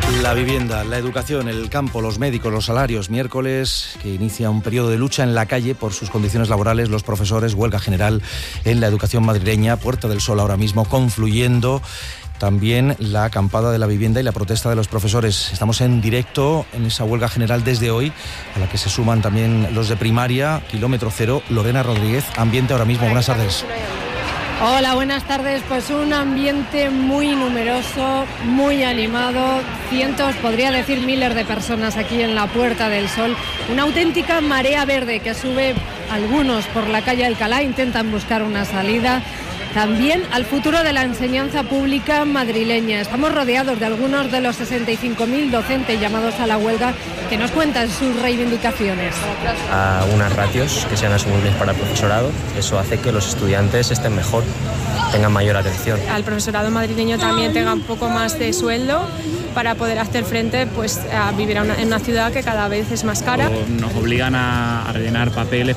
La vivienda, la educación, el campo, los médicos, los salarios. Miércoles que inicia un periodo de lucha en la calle por sus condiciones laborales. Los profesores, huelga general en la educación madrileña. Puerta del Sol ahora mismo confluyendo. También la acampada de la vivienda y la protesta de los profesores. Estamos en directo en esa huelga general desde hoy, a la que se suman también los de primaria. Kilómetro Cero, Lorena Rodríguez. Ambiente ahora mismo. Buenas tardes. Hola, buenas tardes. Pues un ambiente muy numeroso, muy animado, cientos, podría decir miles de personas aquí en la Puerta del Sol. Una auténtica marea verde que sube algunos por la calle Alcalá, intentan buscar una salida. También al futuro de la enseñanza pública madrileña. Estamos rodeados de algunos de los 65.000 docentes llamados a la huelga que nos cuentan sus reivindicaciones. A unas ratios que sean asumibles para el profesorado, eso hace que los estudiantes estén mejor, tengan mayor atención. Al profesorado madrileño también tenga un poco más de sueldo para poder hacer frente pues, a vivir en una ciudad que cada vez es más cara. Nos obligan a rellenar papeles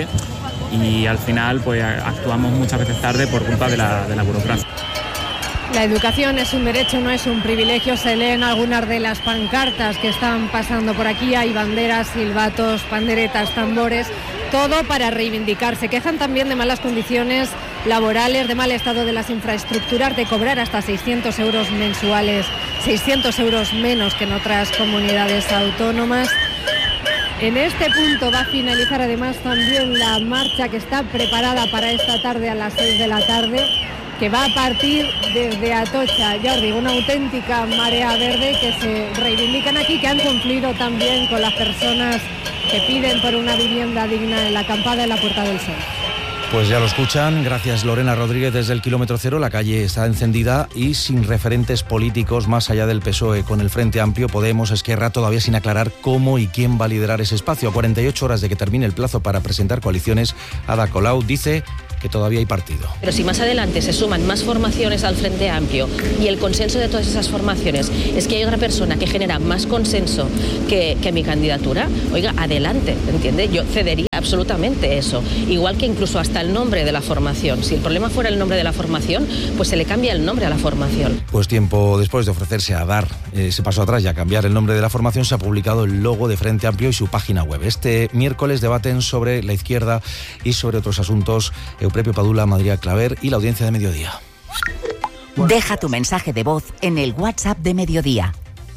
y al final pues actuamos muchas veces tarde por culpa de la burocracia. La educación es un derecho, no es un privilegio. Se leen algunas de las pancartas que están pasando por aquí. Hay banderas, silbatos, panderetas, tambores, todo para reivindicar. Se quejan también de malas condiciones laborales, de mal estado de las infraestructuras, de cobrar hasta 600 euros mensuales, 600 euros menos que en otras comunidades autónomas. En este punto va a finalizar además también la marcha que está preparada para esta tarde a las 6 de la tarde, que va a partir desde Atocha. Jordi, una auténtica marea verde que se reivindican aquí, que han cumplido también con las personas que piden por una vivienda digna en la acampada en la Puerta del Sol. Pues ya lo escuchan, gracias Lorena Rodríguez desde el Kilómetro Cero. La calle está encendida y sin referentes políticos más allá del PSOE, con el Frente Amplio, Podemos, Esquerra, todavía sin aclarar cómo y quién va a liderar ese espacio. A 48 horas de que termine el plazo para presentar coaliciones, Ada Colau dice que todavía hay partido. Pero si más adelante se suman más formaciones al Frente Amplio y el consenso de todas esas formaciones es que hay otra persona que genera más consenso que mi candidatura, oiga, adelante, ¿entiende? Yo cedería absolutamente eso. Igual que incluso hasta el nombre de la formación. Si el problema fuera el nombre de la formación, pues se le cambia el nombre a la formación. Pues tiempo después de ofrecerse a dar ese paso atrás y a cambiar el nombre de la formación, se ha publicado el logo de Frente Amplio y su página web. Este miércoles debaten sobre la izquierda y sobre otros asuntos Eupropio Padula, Madrid Claver y la audiencia de Mediodía. Deja tu mensaje de voz en el WhatsApp de Mediodía.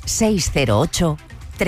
608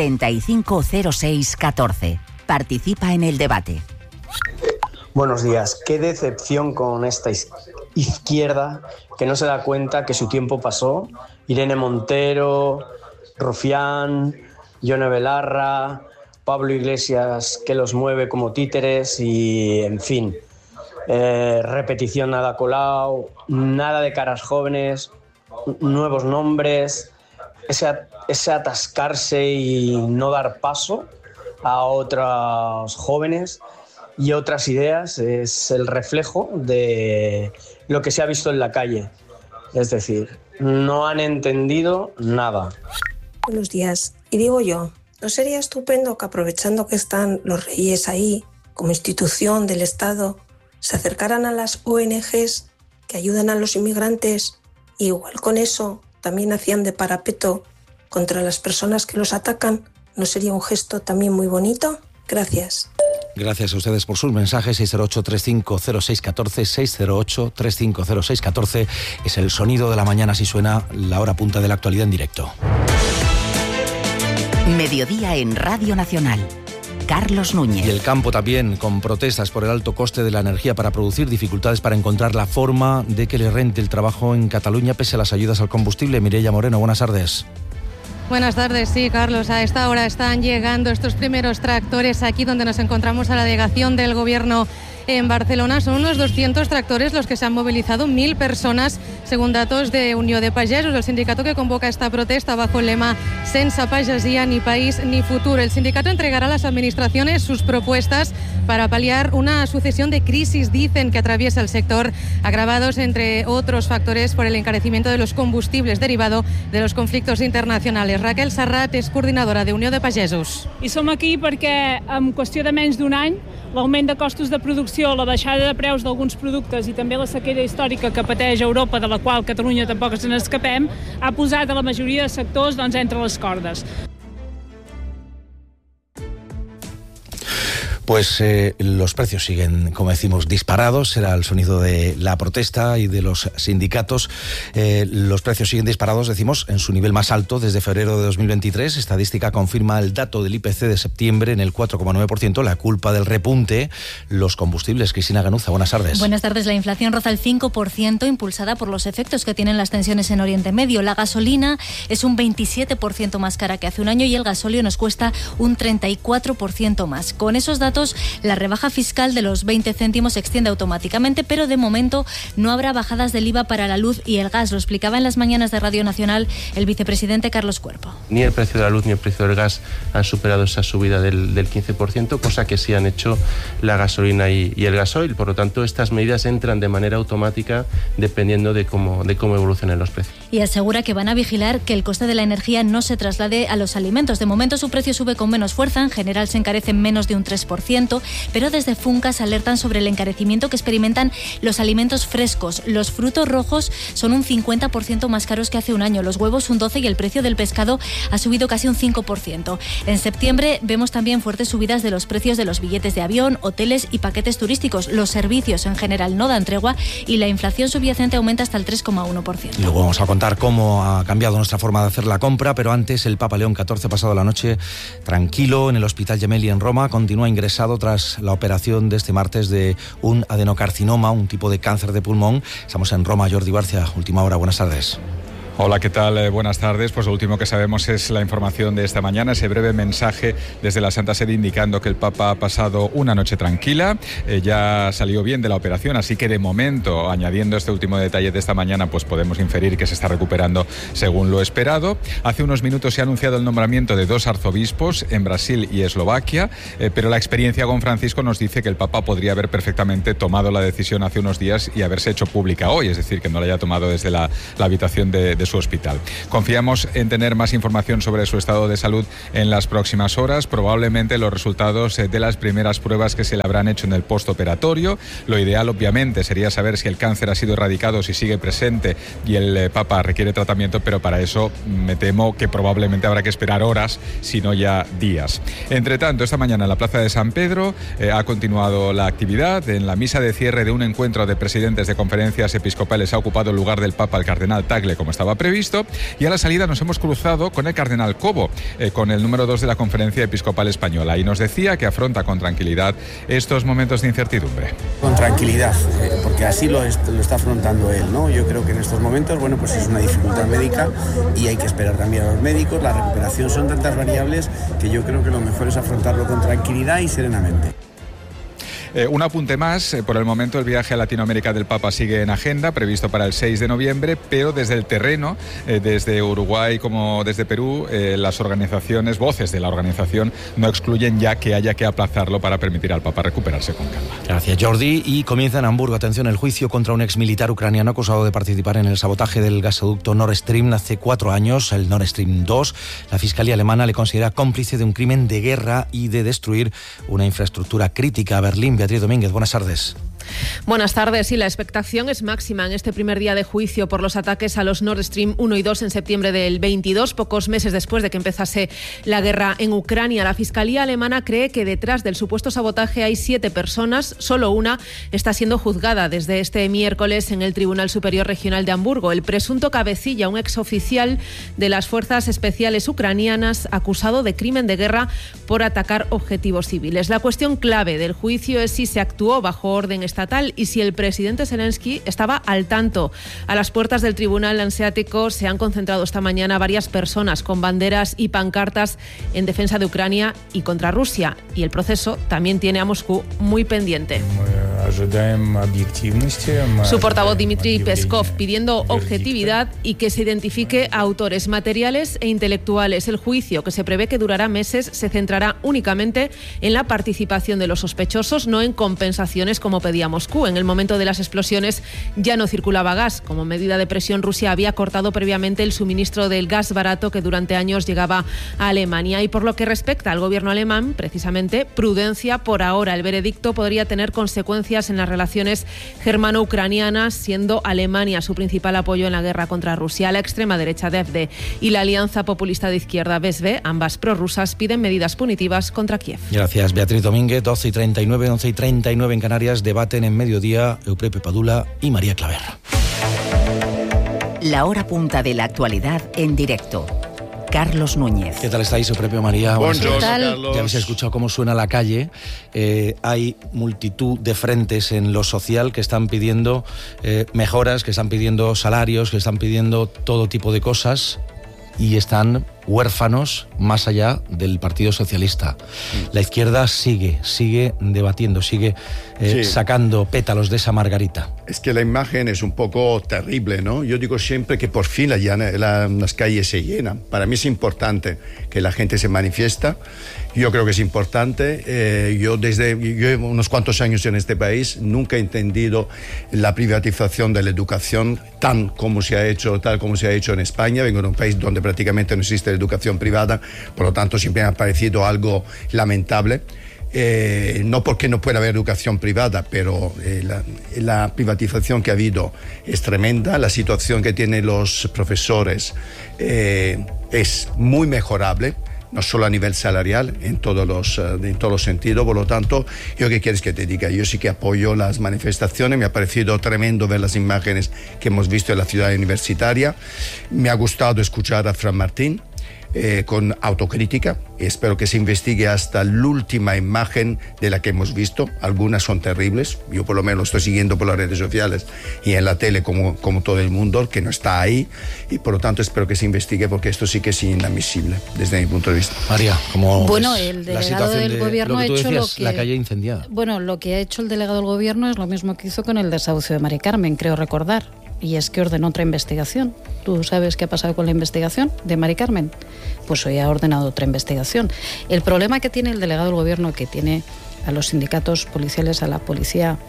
3506 14. Participa en el debate. Buenos días. Qué decepción con esta izquierda que no se da cuenta que su tiempo pasó. Irene Montero, Rufián, Yone Belarra, Pablo Iglesias, que los mueve como títeres y, en fin, repetición nada Colau, nada de caras jóvenes, nuevos nombres, ese atascarse y no dar paso a otros jóvenes y otras ideas es el reflejo de lo que se ha visto en la calle. Es decir, no han entendido nada. Buenos días. Y digo yo, ¿no sería estupendo que aprovechando que están los reyes ahí, como institución del Estado, se acercaran a las ONGs que ayudan a los inmigrantes y igual con eso también hacían de parapeto contra las personas que los atacan? ¿No sería un gesto también muy bonito? Gracias. Gracias a ustedes por sus mensajes. 608-3506-14, 608-3506-14 es el sonido de la mañana, si suena la hora punta de la actualidad en directo. Mediodía en Radio Nacional. Carlos Núñez. Y el campo también, con protestas por el alto coste de la energía para producir, dificultades para encontrar la forma de que le rente el trabajo en Cataluña pese a las ayudas al combustible. Mireia Moreno, buenas tardes. Buenas tardes, sí, Carlos. A esta hora están llegando estos primeros tractores aquí donde nos encontramos a la delegación del Gobierno en Barcelona. Son unos 200 tractores los que se han movilizado, 1.000 personas, según datos de Unió de Pagesos, el sindicato que convoca esta protesta bajo el lema Sense pagesia, ni país ni futuro. El sindicato entregará a las administraciones sus propuestas para paliar una sucesión de crisis, dicen, que atraviesa el sector, agravados, entre otros factores, por el encarecimiento de los combustibles derivado de los conflictos internacionales. Raquel Serrat és coordinadora de Unió de Pagesos. I som aquí perquè en qüestió de menys d'un any l'augment de costos de producció, la baixada de preus d'alguns productes i també la sequera històrica que pateix Europa, de la qual Catalunya tampoc ens n'escapem, ha posat a la majoria de sectors entre les cordes. Pues los precios siguen, como decimos, disparados. Era el sonido de la protesta y de los sindicatos. Los precios siguen disparados, decimos, en su nivel más alto desde febrero de 2023. Estadística confirma el dato del IPC de septiembre en el 4,9%. La culpa del repunte, los combustibles. Cristina Ganuza, buenas tardes. Buenas tardes. La inflación roza el 5%, impulsada por los efectos que tienen las tensiones en Oriente Medio. La gasolina es un 27% más cara que hace un año y el gasóleo nos cuesta un 34% más. Con esos datos, la rebaja fiscal de los 20 céntimos se extiende automáticamente, pero de momento no habrá bajadas del IVA para la luz y el gas. Lo explicaba en las mañanas de Radio Nacional el vicepresidente Carlos Cuerpo. Ni el precio de la luz ni el precio del gas han superado esa subida del 15%, cosa que sí han hecho la gasolina y el gasoil. Por lo tanto, estas medidas entran de manera automática dependiendo de cómo evolucionen los precios. Y asegura que van a vigilar que el coste de la energía no se traslade a los alimentos. De momento su precio sube con menos fuerza, en general se encarece menos de un 3%. Pero desde Funcas alertan sobre el encarecimiento que experimentan los alimentos frescos. Los frutos rojos son un 50% más caros que hace un año, los huevos un 12% y el precio del pescado ha subido casi un 5%. En septiembre vemos también fuertes subidas de los precios de los billetes de avión, hoteles y paquetes turísticos. Los servicios en general no dan tregua y la inflación subyacente aumenta hasta el 3,1%. Luego vamos a contar cómo ha cambiado nuestra forma de hacer la compra, pero antes el Papa León XIV pasado la noche tranquilo en el Hospital Gemelli en Roma, continúa ingresado tras la operación de este martes de un adenocarcinoma, un tipo de cáncer de pulmón. Estamos en Roma. Jordi Barcia, última hora, buenas tardes. Hola, ¿qué tal? Buenas tardes. Pues lo último que sabemos es la información de esta mañana, ese breve mensaje desde la Santa Sede indicando que el Papa ha pasado una noche tranquila, ya salió bien de la operación, así que de momento, añadiendo este último detalle de esta mañana, pues podemos inferir que se está recuperando según lo esperado. Hace unos minutos se ha anunciado el nombramiento de 2 arzobispos en Brasil y Eslovaquia, pero la experiencia con Francisco nos dice que el Papa podría haber perfectamente tomado la decisión hace unos días y haberse hecho pública hoy, es decir, que no la haya tomado desde la habitación de su hospital. Confiamos en tener más información sobre su estado de salud en las próximas horas, probablemente los resultados de las primeras pruebas que se le habrán hecho en el postoperatorio. Lo ideal, obviamente, sería saber si el cáncer ha sido erradicado, si sigue presente y el Papa requiere tratamiento, pero para eso me temo que probablemente habrá que esperar horas, si no ya días. Entre tanto, esta mañana en la Plaza de San Pedro ha continuado la actividad. En la misa de cierre de un encuentro de presidentes de conferencias episcopales ha ocupado el lugar del Papa el cardenal Tagle, como estaba previsto, y a la salida nos hemos cruzado con el cardenal Cobo, con el número 2 de la Conferencia Episcopal Española, y nos decía que afronta con tranquilidad estos momentos de incertidumbre. Con tranquilidad, porque así lo está afrontando él, ¿no? Yo creo que en estos momentos, bueno, pues es una dificultad médica y hay que esperar también a los médicos. La recuperación son tantas variables que yo creo que lo mejor es afrontarlo con tranquilidad y serenamente. Un apunte más, por el momento el viaje a Latinoamérica del Papa sigue en agenda, previsto para el 6 de noviembre, pero desde el terreno, desde Uruguay como desde Perú, las organizaciones, voces de la organización, no excluyen ya que haya que aplazarlo para permitir al Papa recuperarse con calma. Gracias, Jordi. Y comienza en Hamburgo, atención, el juicio contra un exmilitar ucraniano acusado de participar en el sabotaje del gasoducto Nord Stream hace 4 años, el Nord Stream 2. La Fiscalía alemana le considera cómplice de un crimen de guerra y de destruir una infraestructura crítica. Berlín, Beatriz Domínguez, buenas tardes. Buenas tardes. Sí, la expectación es máxima en este primer día de juicio por los ataques a los Nord Stream 1 y 2 en septiembre del 22, pocos meses después de que empezase la guerra en Ucrania. La Fiscalía alemana cree que detrás del supuesto sabotaje hay 7 personas, solo una está siendo juzgada desde este miércoles en el Tribunal Superior Regional de Hamburgo. El presunto cabecilla, un exoficial de las Fuerzas Especiales ucranianas, acusado de crimen de guerra por atacar objetivos civiles. La cuestión clave del juicio es si se actuó bajo orden estatal y si el presidente Zelensky estaba al tanto. A las puertas del Tribunal Hanseático se han concentrado esta mañana varias personas con banderas y pancartas en defensa de Ucrania y contra Rusia. Y el proceso también tiene a Moscú muy pendiente. Su portavoz Dmitry Peskov pidiendo objetividad y que se identifique a autores materiales e intelectuales. El juicio, que se prevé que durará meses, se centrará únicamente en la participación de los sospechosos, no en compensaciones como pedía hacia Moscú. En el momento de las explosiones ya no circulaba gas. Como medida de presión, Rusia había cortado previamente el suministro del gas barato que durante años llegaba a Alemania. Y por lo que respecta al gobierno alemán, precisamente, prudencia por ahora. El veredicto podría tener consecuencias en las relaciones germano-ucranianas, siendo Alemania su principal apoyo en la guerra contra Rusia. La extrema derecha de AfD y la Alianza Populista de Izquierda BSV, ambas prorrusas, piden medidas punitivas contra Kiev. Gracias, Beatriz Domínguez. 12:39, 11:39 en Canarias. Debaten en Mediodía Euprepio Padula y María Claver. La hora punta de la actualidad en directo. Carlos Núñez. ¿Qué tal estáis, Euprepio, María? Buongiorno, Carlos. Ya habéis escuchado cómo suena la calle. Hay multitud de frentes en lo social que están pidiendo mejoras, que están pidiendo salarios, que están pidiendo todo tipo de cosas y están huérfanos más allá del Partido Socialista. La izquierda sigue debatiendo, sigue sacando pétalos de esa margarita. Es que la imagen es un poco terrible, ¿no? Yo digo siempre que por fin las calles se llenan. Para mí es importante que la gente se manifiesta. Yo creo que es importante. Yo llevo unos cuantos años en este país, nunca he entendido la privatización de la educación tal como se ha hecho en España. Vengo de un país donde prácticamente no existe la educación privada, por lo tanto siempre me ha parecido algo lamentable. No porque no pueda haber educación privada, pero la privatización que ha habido es tremenda. La situación que tienen los profesores es muy mejorable, no solo a nivel salarial, en todos los sentidos. Por lo tanto, ¿yo qué quieres que te diga? Yo sí que apoyo las manifestaciones. Me ha parecido tremendo ver las imágenes que hemos visto en la ciudad universitaria. Me ha gustado escuchar a Fran Martín con autocrítica. Espero que se investigue hasta la última imagen de la que hemos visto. Algunas son terribles. Yo por lo menos lo estoy siguiendo por las redes sociales y en la tele como todo el mundo, que no está ahí. Y por lo tanto espero que se investigue, porque esto sí que es inadmisible desde mi punto de vista. María, ¿cómo bueno, ves el delegado la situación del gobierno ha hecho lo que... La calle incendiada. Bueno, lo que ha hecho el delegado del gobierno es lo mismo que hizo con el desahucio de Mari Carmen, creo recordar. Y es que ordenó otra investigación. ¿Tú sabes qué ha pasado con la investigación de Mari Carmen? Pues hoy ha ordenado otra investigación. El problema que tiene el delegado del gobierno, que tiene a los sindicatos policiales, a la policía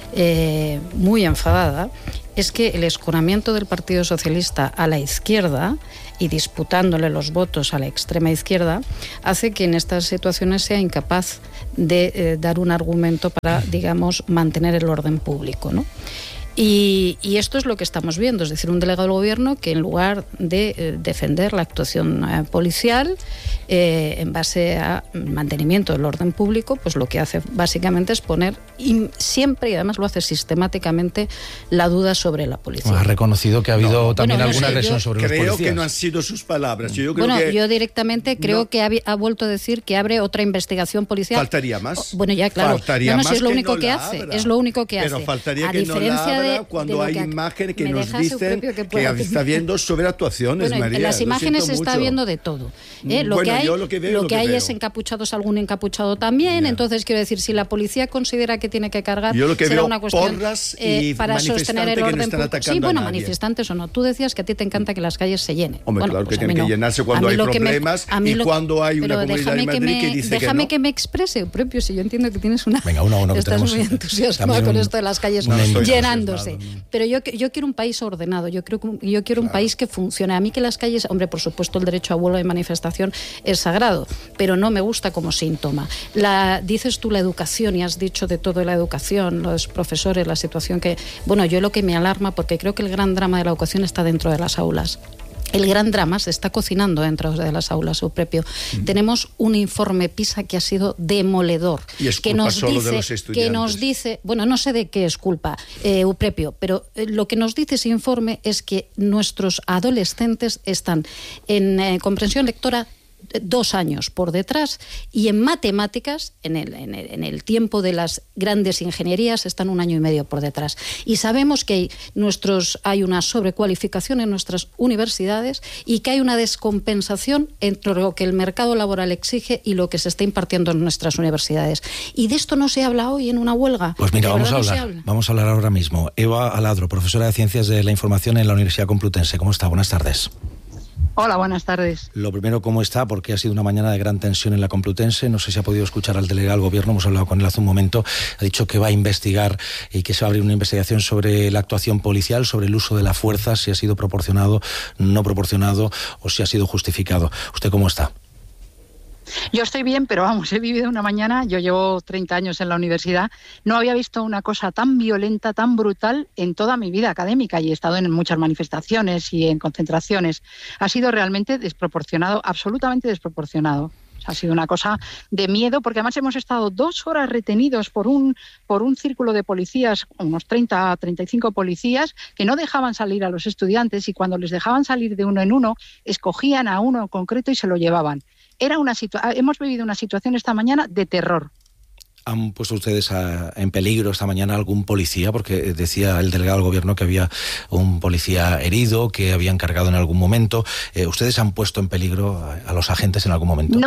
muy enfadada, es que el escoramiento del Partido Socialista a la izquierda y disputándole los votos a la extrema izquierda hace que en estas situaciones sea incapaz de dar un argumento para, digamos, mantener el orden público, ¿no? Y esto es lo que estamos viendo, es decir, un delegado del gobierno que en lugar de defender la actuación policial en base a mantenimiento del orden público, pues lo que hace básicamente es poner siempre, y además lo hace sistemáticamente, la duda sobre la policía. Ha reconocido que ha habido también alguna agresión sobre los policías. Creo que no han sido sus palabras. Yo directamente creo que ha vuelto a decir que abre otra investigación policial. Faltaría más. Bueno, ya claro. Faltaría más, si es lo que único no que la hace. abra. Es lo único que Pero hace. faltaría a que no la abra cuando hay imágenes que nos dicen que está viendo sobre actuaciones, bueno, María. En las imágenes se está viendo de todo. Lo que hay es encapuchados, algún encapuchado también. Entonces, quiero decir, si la policía considera que tiene que cargar, será una cuestión para sostener el orden público. Sí, bueno, manifestantes o no. Tú decías que a ti te encanta que las calles se llenen. Hombre, claro que tienen que llenarse cuando hay problemas y cuando hay una comunidad de Madrid que dice que no. Déjame que me exprese, propio, si yo entiendo que tienes una... Venga, uno estás muy entusiasmado con esto de las calles llenándose. Pero yo quiero un país ordenado, yo quiero un país que funcione. A mí que las calles, hombre, por supuesto el derecho a huelga y manifestación es sagrado, pero no me gusta como síntoma. Dices tú la educación y has dicho de todo la educación, los profesores, la situación que... Bueno, yo lo que me alarma, porque creo que el gran drama de la educación está dentro de las aulas. El gran drama se está cocinando dentro de las aulas, Euprepio. Tenemos un informe PISA que ha sido demoledor. Y es culpa solo de los estudiantes. Que nos dice, bueno, no sé de qué es culpa, Euprepio, pero lo que nos dice ese informe es que nuestros adolescentes están en comprensión lectora 2 años por detrás, y en matemáticas, en el tiempo de las grandes ingenierías, están 1 año y medio por detrás. Y sabemos que hay una sobrecualificación en nuestras universidades y que hay una descompensación entre lo que el mercado laboral exige y lo que se está impartiendo en nuestras universidades. Y de esto no se habla hoy en una huelga. Pues mira, vamos a hablar ahora mismo. Eva Aladro, profesora de Ciencias de la Información en la Universidad Complutense. ¿Cómo está? Buenas tardes. Hola, buenas tardes. Lo primero, ¿cómo está? Porque ha sido una mañana de gran tensión en la Complutense. No sé si ha podido escuchar al delegado del Gobierno, hemos hablado con él hace un momento. Ha dicho que va a investigar y que se va a abrir una investigación sobre la actuación policial, sobre el uso de la fuerza, si ha sido proporcionado, no proporcionado o si ha sido justificado. ¿Usted cómo está? Yo estoy bien, pero vamos, he vivido una mañana, yo llevo 30 años en la universidad, no había visto una cosa tan violenta, tan brutal en toda mi vida académica y he estado en muchas manifestaciones y en concentraciones. Ha sido realmente desproporcionado, absolutamente desproporcionado. Ha sido una cosa de miedo, porque además hemos estado 2 horas retenidos por un círculo de policías, unos 30, 35 policías, que no dejaban salir a los estudiantes y cuando les dejaban salir de uno en uno, escogían a uno en concreto y se lo llevaban. Hemos vivido una situación esta mañana de terror. ¿Han puesto ustedes en peligro esta mañana algún policía? Porque decía el delegado del Gobierno que había un policía herido, que habían cargado en algún momento. ¿Ustedes han puesto en peligro a los agentes en algún momento?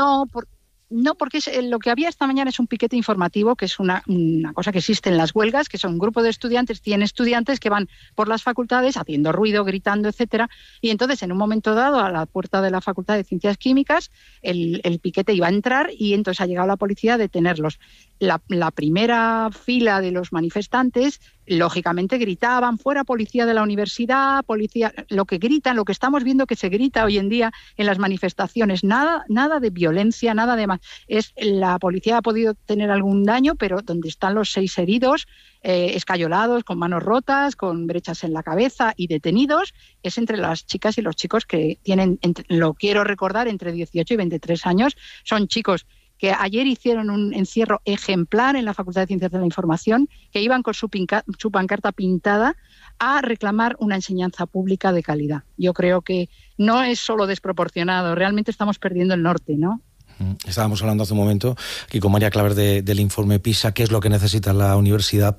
No, porque lo que había esta mañana es un piquete informativo, que es una cosa que existe en las huelgas, que son un grupo de estudiantes, 100 estudiantes que van por las facultades haciendo ruido, gritando, etcétera. Y entonces, en un momento dado, a la puerta de la Facultad de Ciencias Químicas, el piquete iba a entrar y entonces ha llegado la policía a detenerlos. La primera fila de los manifestantes, lógicamente, gritaban: fuera policía de la universidad, policía, lo que gritan, lo que estamos viendo que se grita hoy en día en las manifestaciones. Nada de violencia, nada de más. La policía ha podido tener algún daño, pero donde están los 6 heridos, escayolados, con manos rotas, con brechas en la cabeza y detenidos, es entre las chicas y los chicos que tienen, lo quiero recordar, entre 18 y 23 años. Son chicos que ayer hicieron un encierro ejemplar en la Facultad de Ciencias de la Información, que iban con su pancarta pintada a reclamar una enseñanza pública de calidad. Yo creo que no es solo desproporcionado, realmente estamos perdiendo el norte, ¿no? Estábamos hablando hace un momento aquí con María Claver del informe PISA, qué es lo que necesita la universidad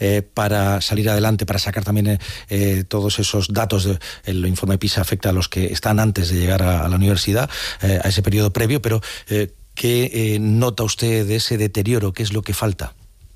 para salir adelante, para sacar también todos esos datos. El informe PISA afecta a los que están antes de llegar a la universidad, a ese periodo previo, pero ¿qué nota usted de ese deterioro? ¿Qué es lo que falta?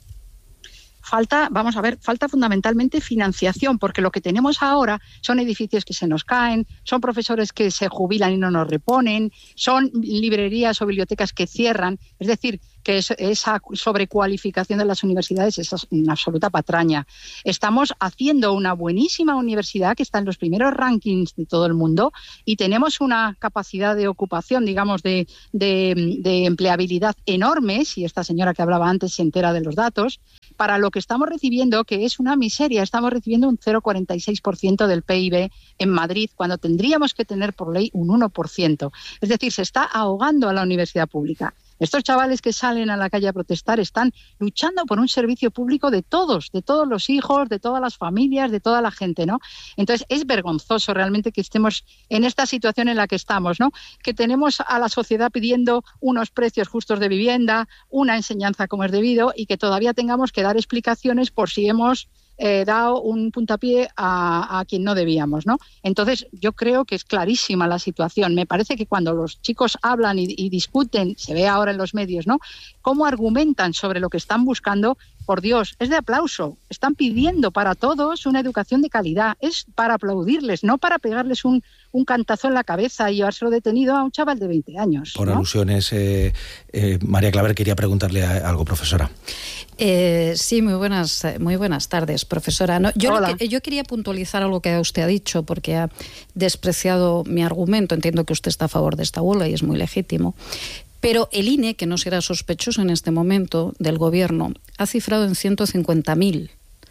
Falta fundamentalmente financiación, porque lo que tenemos ahora son edificios que se nos caen, son profesores que se jubilan y no nos reponen, son librerías o bibliotecas que cierran. Es decir, que esa sobrecualificación de las universidades es una absoluta patraña. Estamos haciendo una buenísima universidad que está en los primeros rankings de todo el mundo y tenemos una capacidad de ocupación, digamos, de empleabilidad enorme, si esta señora que hablaba antes se entera de los datos, para lo que estamos recibiendo, que es una miseria. Estamos recibiendo un 0,46% del PIB en Madrid, cuando tendríamos que tener por ley un 1%. Es decir, se está ahogando a la universidad pública. Estos chavales que salen a la calle a protestar están luchando por un servicio público de todos los hijos, de todas las familias, de toda la gente, ¿no? Entonces es vergonzoso realmente que estemos en esta situación en la que estamos, ¿no? Que tenemos a la sociedad pidiendo unos precios justos de vivienda, una enseñanza como es debido y que todavía tengamos que dar explicaciones por si hemos dado un puntapié a quien no debíamos, ¿no? Entonces yo creo que es clarísima la situación. Me parece que cuando los chicos hablan y discuten, se ve ahora en los medios, ¿no?, cómo argumentan sobre lo que están buscando, por Dios, es de aplauso. Están pidiendo para todos una educación de calidad. Es para aplaudirles, no para pegarles un cantazo en la cabeza y llevárselo detenido a un chaval de 20 años. Por ¿no? alusiones, María Claver quería preguntarle algo, profesora. Sí, muy buenas tardes, profesora. No, yo quería puntualizar algo que usted ha dicho, porque ha despreciado mi argumento. Entiendo que usted está a favor de esta huelga y es muy legítimo. Pero el INE, que no será sospechoso en este momento del Gobierno, ha cifrado en 150.000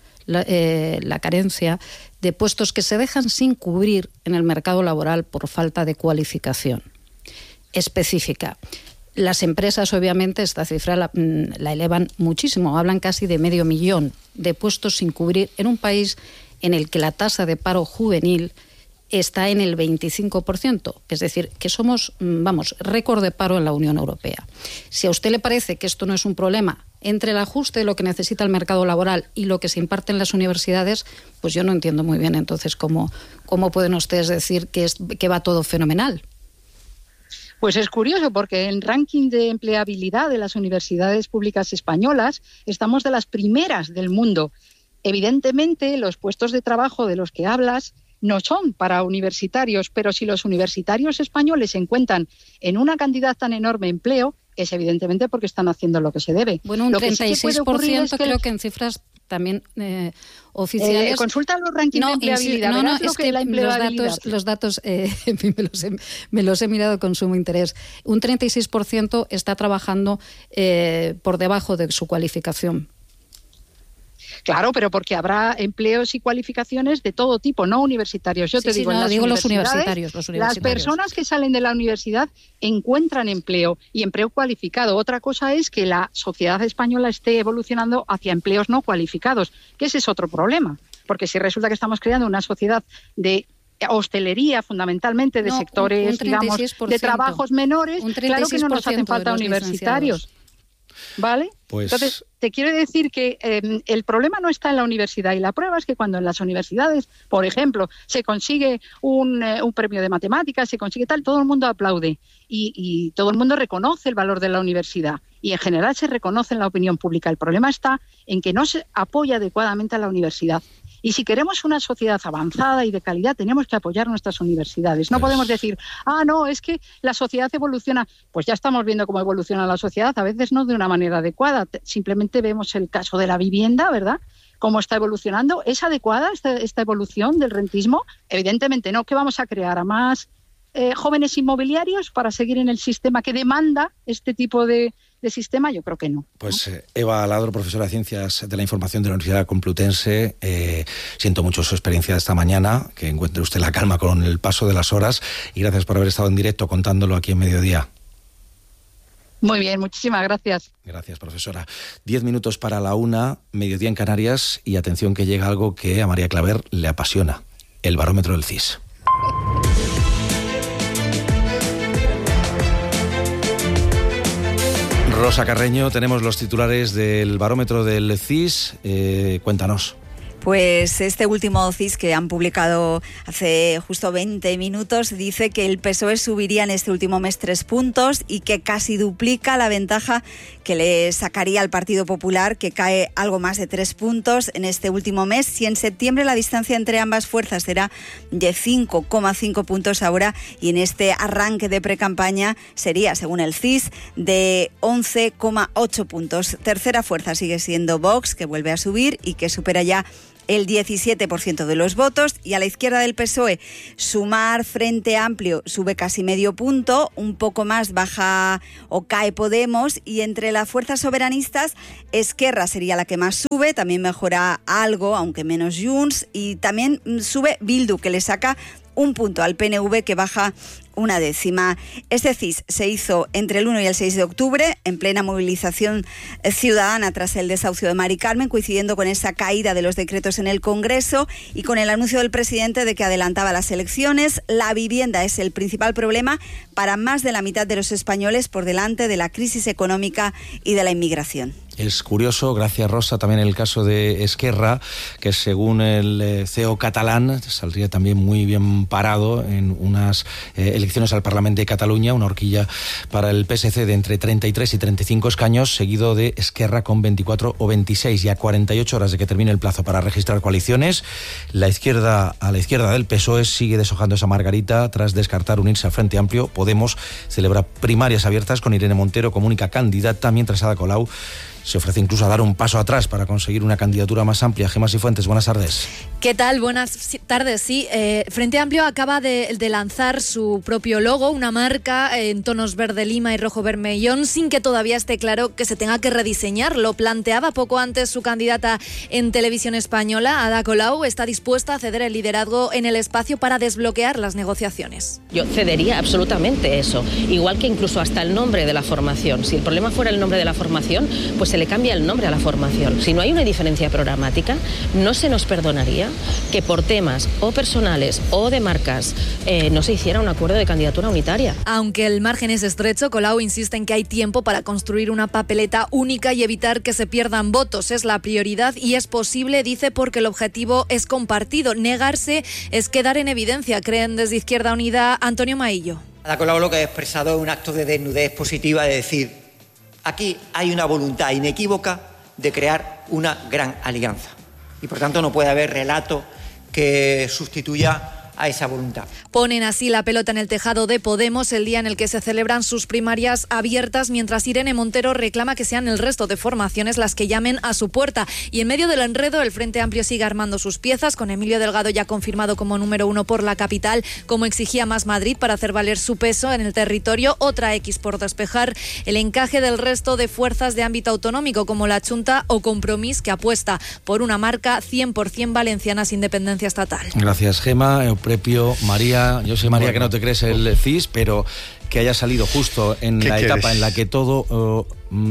la carencia de puestos que se dejan sin cubrir en el mercado laboral por falta de cualificación específica. Las empresas, obviamente, esta cifra la elevan muchísimo. Hablan casi de 500.000 de puestos sin cubrir en un país en el que la tasa de paro juvenil está en el 25%, es decir, que somos, récord de paro en la Unión Europea. Si a usted le parece que esto no es un problema entre el ajuste de lo que necesita el mercado laboral y lo que se imparte en las universidades, pues yo no entiendo muy bien entonces cómo pueden ustedes decir que va todo fenomenal. Pues es curioso, porque en el ranking de empleabilidad de las universidades públicas españolas estamos de las primeras del mundo. Evidentemente, los puestos de trabajo de los que hablas no son para universitarios, pero si los universitarios españoles se encuentran en una cantidad tan enorme de empleo, es evidentemente porque están haciendo lo que se debe. Bueno, un lo 36% que creo que en cifras también oficiales. Consulta los rankings de empleabilidad. No, es que la empleabilidad. Los datos en fin, me los he mirado con sumo interés. Un 36% está trabajando por debajo de su cualificación. Claro, pero porque habrá empleos y cualificaciones de todo tipo, no universitarios. Yo te digo, los universitarios. Las personas que salen de la universidad encuentran empleo y empleo cualificado. Otra cosa es que la sociedad española esté evolucionando hacia empleos no cualificados, que ese es otro problema. Porque si resulta que estamos creando una sociedad de hostelería, fundamentalmente, de sectores, digamos, de trabajos menores, claro que no nos hacen falta universitarios. ¿Vale? Pues... Entonces, te quiero decir que el problema no está en la universidad, y la prueba es que cuando en las universidades, por ejemplo, se consigue un premio de matemáticas, se consigue tal, todo el mundo aplaude y todo el mundo reconoce el valor de la universidad y en general se reconoce en la opinión pública. El problema está en que no se apoya adecuadamente a la universidad. Y si queremos una sociedad avanzada y de calidad, tenemos que apoyar nuestras universidades. No podemos decir, no, es que la sociedad evoluciona. Pues ya estamos viendo cómo evoluciona la sociedad, a veces no de una manera adecuada. Simplemente vemos el caso de la vivienda, ¿verdad? Cómo está evolucionando. ¿Es adecuada esta evolución del rentismo? Evidentemente no. ¿Qué vamos a crear? ¿A más jóvenes inmobiliarios para seguir en el sistema que demanda este tipo de sistema? Yo creo que no. Pues Eva Aladro, profesora de Ciencias de la Información de la Universidad Complutense, siento mucho su experiencia de esta mañana, que encuentre usted la calma con el paso de las horas y gracias por haber estado en directo contándolo aquí en Mediodía. Muy bien, muchísimas gracias. Gracias, profesora. 10 minutos para la 1, Mediodía en Canarias, y atención que llega algo que a María Claver le apasiona, el barómetro del CIS. Rosa Carreño, tenemos los titulares del barómetro del CIS. Cuéntanos. Pues este último CIS que han publicado hace justo 20 minutos dice que el PSOE subiría en este último mes 3 puntos y que casi duplica la ventaja que le sacaría al Partido Popular, que cae algo más de 3 puntos en este último mes. Si en septiembre la distancia entre ambas fuerzas será de 5,5 puntos ahora, y en este arranque de precampaña sería, según el CIS, de 11,8 puntos. Tercera fuerza sigue siendo Vox, que vuelve a subir y que supera ya el 17% de los votos, y a la izquierda del PSOE, Sumar, Frente Amplio, sube casi medio punto, un poco más baja o cae Podemos, y entre las fuerzas soberanistas, Esquerra sería la que más sube, también mejora algo, aunque menos Junts, y también sube Bildu, que le saca un punto al PNV, que baja una décima. Este CIS se hizo entre el 1 y el 6 de octubre, en plena movilización ciudadana tras el desahucio de Mari Carmen, coincidiendo con esa caída de los decretos en el Congreso y con el anuncio del presidente de que adelantaba las elecciones. La vivienda es el principal problema para más de la mitad de los españoles, por delante de la crisis económica y de la inmigración. Es curioso, gracias Rosa, también el caso de Esquerra, que según el CEO catalán saldría también muy bien parado en unas elecciones al Parlamento de Cataluña, una horquilla para el PSC de entre 33 y 35 escaños, seguido de Esquerra con 24 o 26, y a 48 horas de que termine el plazo para registrar coaliciones, a la izquierda del PSOE sigue deshojando esa margarita tras descartar unirse al Frente Amplio. Podemos celebra primarias abiertas con Irene Montero como única candidata, mientras Ada Colau se ofrece incluso a dar un paso atrás para conseguir una candidatura más amplia. Gemma Cifuentes, buenas tardes. ¿Qué tal? Buenas tardes, sí. Frente Amplio acaba de lanzar su propio logo, una marca en tonos verde lima y rojo vermellón, sin que todavía esté claro que se tenga que rediseñar. Lo planteaba poco antes su candidata en Televisión Española, Ada Colau. Está dispuesta a ceder el liderazgo en el espacio para desbloquear las negociaciones. Yo cedería absolutamente eso, igual que incluso hasta el nombre de la formación. Si el problema fuera el nombre de la formación, pues se le cambia el nombre a la formación. Si no hay una diferencia programática, no se nos perdonaría que por temas o personales o de marcas no se hiciera un acuerdo de candidatura unitaria. Aunque el margen es estrecho, Colau insiste en que hay tiempo para construir una papeleta única y evitar que se pierdan votos. Es la prioridad y es posible, dice, porque el objetivo es compartido. Negarse es quedar en evidencia, creen desde Izquierda Unida Antonio Maillo. Ada Colau lo que ha expresado es un acto de desnudez positiva, de decir: aquí hay una voluntad inequívoca de crear una gran alianza y por tanto no puede haber relato que sustituya a esa voluntad. Ponen así la pelota en el tejado de Podemos el día en el que se celebran sus primarias abiertas, mientras Irene Montero reclama que sean el resto de formaciones las que llamen a su puerta. Y en medio del enredo, el Frente Amplio sigue armando sus piezas, con Emilio Delgado ya confirmado como número 1 por la capital, como exigía Más Madrid para hacer valer su peso en el territorio. Otra X por despejar el encaje del resto de fuerzas de ámbito autonómico, como la Chunta o Compromís, que apuesta por una marca 100% valenciana sin dependencia estatal. Gracias, Gema. Prepio, María, yo sé, María, que no te crees el CIS, pero que haya salido justo en la etapa en la que toda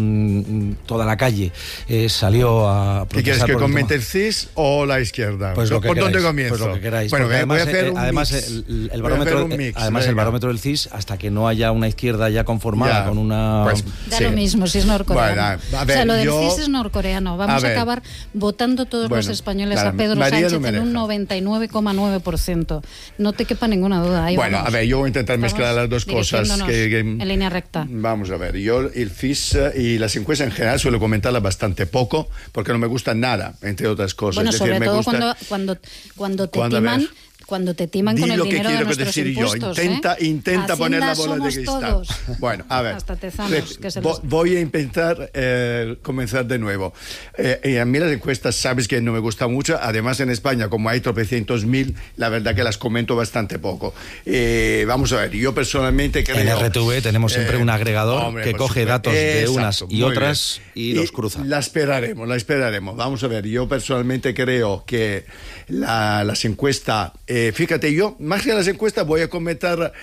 la calle salió a protestar. ¿Qué quieres, que comente el CIS o la izquierda? Pues ¿Por dónde comienzo? Pues lo que queráis. Bueno, además el barómetro del CIS, hasta que no haya una izquierda ya conformada con una... Pues, da lo mismo, si es norcoreano. Bueno, lo del CIS es norcoreano. Vamos a acabar votando todos los españoles a Pedro Sánchez en un 99,9%. No te quepa ninguna duda. Ahí bueno, vamos. A ver, yo voy a intentar mezclar las dos cosas. En línea recta. Vamos a ver, yo el CIS y las encuestas en general suelo comentarlas bastante poco, porque no me gustan nada, entre otras cosas. Bueno, es decir, sobre todo gusta... cuando te timan... Cuando te timan con el dinero de nuestros impuestos. Intenta poner la bola de cristal. Todos. Bueno, a ver. Hasta Tezanos, voy a intentar comenzar de nuevo. A mí las encuestas, sabes que no me gusta mucho. Además, en España, como hay tropecientos mil, la verdad que las comento bastante poco. Vamos a ver, yo personalmente creo... En RTV tenemos siempre un agregador que coge datos de unas y otras y los cruza. La esperaremos. Vamos a ver, yo personalmente creo que las encuestas... fíjate, yo, más que las encuestas, voy a comentar